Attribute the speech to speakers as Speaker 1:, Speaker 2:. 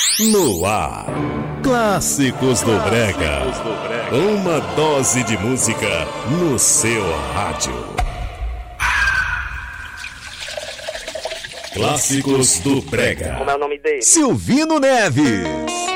Speaker 1: No ar, Clássicos do Brega. Uma dose de música no seu rádio. Clássicos do Brega.
Speaker 2: Como é o nome dele?
Speaker 3: Silvino Neves.